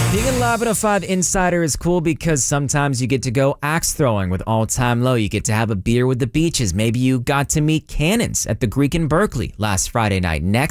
Being a Live 5 insider is cool because sometimes you get to go axe throwing with All Time Low. You get to have a beer with the Beaches. Maybe you got to meet Cannons at the Greek in Berkeley last Friday night. Next